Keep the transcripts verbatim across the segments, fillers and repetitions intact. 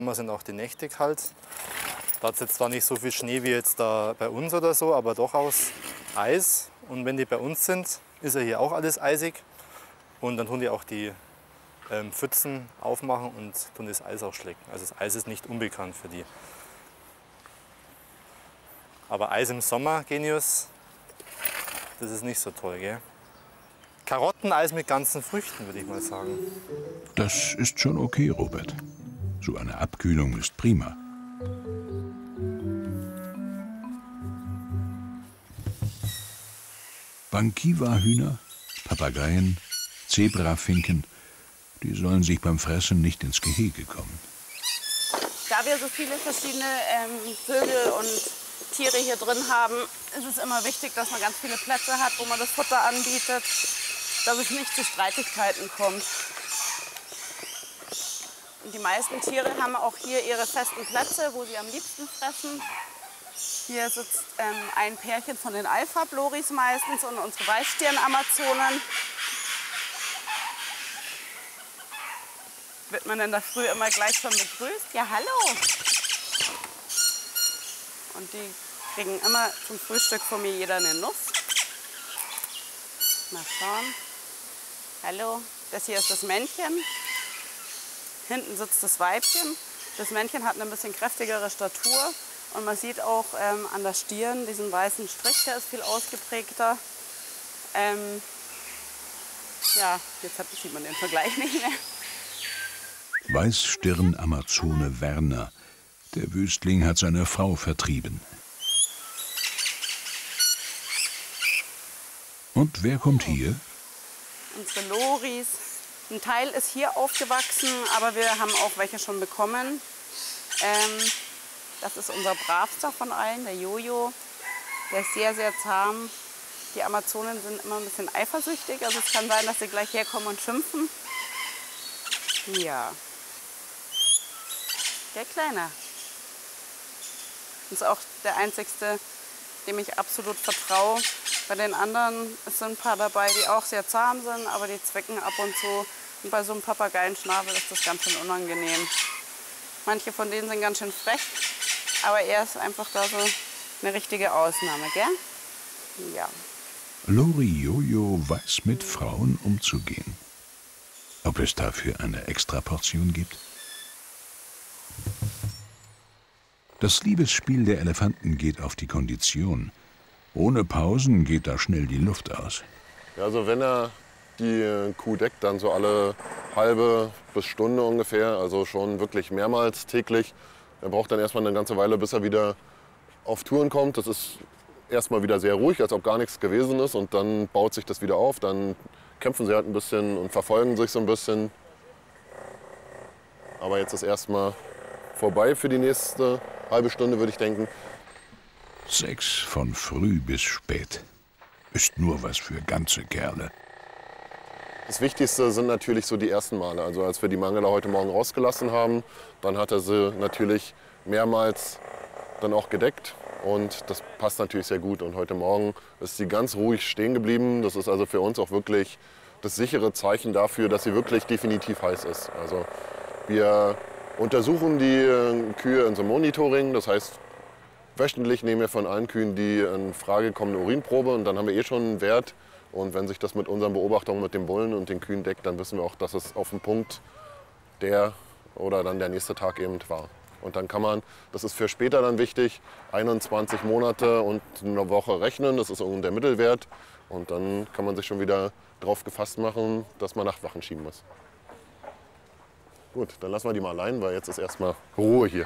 Sommer sind auch die Nächte kalt. Da hat es jetzt zwar nicht so viel Schnee wie jetzt da bei uns oder so, aber durchaus Eis. Und wenn die bei uns sind, ist ja hier auch alles eisig. Und dann tun die auch die ähm, Pfützen aufmachen und tun das Eis auch schlecken. Also das Eis ist nicht unbekannt für die. Aber Eis im Sommer, Genius, das ist nicht so toll, gell? Karotteneis mit ganzen Früchten, würde ich mal sagen. Das ist schon okay, Robert. So eine Abkühlung ist prima. Bankiwa-Hühner, Papageien, Zebrafinken, die sollen sich beim Fressen nicht ins Gehege kommen. Da wir so viele verschiedene ähm, Vögel und Tiere hier drin haben, ist es immer wichtig, dass man ganz viele Plätze hat, wo man das Futter anbietet, dass es nicht zu Streitigkeiten kommt. Und die meisten Tiere haben auch hier ihre festen Plätze, wo sie am liebsten fressen. Hier sitzt ähm, ein Pärchen von den Alpha-Bloris meistens und unsere Weißstirn-Amazonen. Wird man in der Früh immer gleich schon begrüßt. Ja, hallo! Und die kriegen immer zum Frühstück von mir jeder eine Nuss. Mal schauen. Hallo, das hier ist das Männchen. Hinten sitzt das Weibchen. Das Männchen hat eine bisschen kräftigere Statur. Und man sieht auch ähm, an der Stirn diesen weißen Strich, der ist viel ausgeprägter. Ähm, ja, jetzt hat, sieht man den Vergleich nicht mehr. Weißstirn-Amazone Werner. Der Wüstling hat seine Frau vertrieben. Und wer kommt hier? Unsere Loris. Ein Teil ist hier aufgewachsen, aber wir haben auch welche schon bekommen. Ähm, das ist unser bravster von allen, der Jojo. Der ist sehr, sehr zahm. Die Amazonen sind immer ein bisschen eifersüchtig, also es kann sein, dass sie gleich herkommen und schimpfen. Ja. Der Kleine. Ist auch der einzigste, dem ich absolut vertraue. Bei den anderen es sind ein paar dabei, die auch sehr zahm sind, aber die zwicken ab und zu. Und bei so einem Papageienschnabel ist das ganz schön unangenehm. Manche von denen sind ganz schön frech, aber er ist einfach da so eine richtige Ausnahme, gell? Ja. Lori Jojo weiß mit Frauen umzugehen. Ob es dafür eine Extraportion gibt? Das Liebesspiel der Elefanten geht auf die Kondition. Ohne Pausen geht da schnell die Luft aus. Ja, also wenn er die Kuh deckt, dann so alle halbe bis Stunde ungefähr, also schon wirklich mehrmals täglich. Er braucht dann erstmal eine ganze Weile, bis er wieder auf Touren kommt. Das ist erstmal wieder sehr ruhig, als ob gar nichts gewesen ist, und dann baut sich das wieder auf. Dann kämpfen sie halt ein bisschen und verfolgen sich so ein bisschen. Aber jetzt ist erstmal vorbei für die nächste halbe Stunde, würde ich denken. Sex von früh bis spät ist nur was für ganze Kerle. Das Wichtigste sind natürlich so die ersten Male. Also als wir die Mangela heute Morgen rausgelassen haben, dann hat er sie natürlich mehrmals dann auch gedeckt. Und das passt natürlich sehr gut. Und heute Morgen ist sie ganz ruhig stehen geblieben. Das ist also für uns auch wirklich das sichere Zeichen dafür, dass sie wirklich definitiv heiß ist. Also wir untersuchen die Kühe in so einem Monitoring. Das heißt, wöchentlich nehmen wir von allen Kühen die in Frage kommende Urinprobe. Und dann haben wir eh schon einen Wert. Und wenn sich das mit unseren Beobachtungen mit den Bullen und den Kühen deckt, dann wissen wir auch, dass es auf dem Punkt der oder dann der nächste Tag eben war. Und dann kann man, das ist für später dann wichtig, einundzwanzig Monate und eine Woche rechnen, das ist der Mittelwert. Und dann kann man sich schon wieder darauf gefasst machen, dass man Nachtwachen schieben muss. Gut, dann lassen wir die mal allein, weil jetzt ist erstmal Ruhe hier.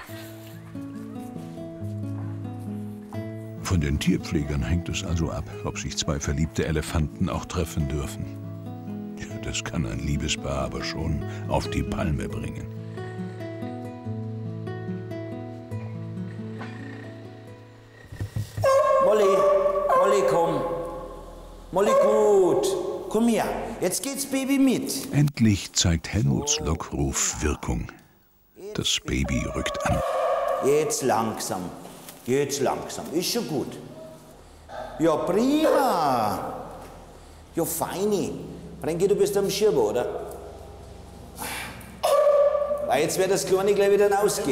Von den Tierpflegern hängt es also ab, ob sich zwei verliebte Elefanten auch treffen dürfen. Ja, das kann ein Liebespaar aber schon auf die Palme bringen. Molly, Molly, komm. Molly, gut. Komm her, jetzt geht's Baby mit. Endlich zeigt Helmuts Lockruf Wirkung. Das Baby rückt an. Jetzt langsam. Jetzt langsam, ist schon gut. Ja, prima. Ja, feini. Frankie, du bist am Schirm, oder? Weil jetzt wird das Kleine gleich wieder ausgehen.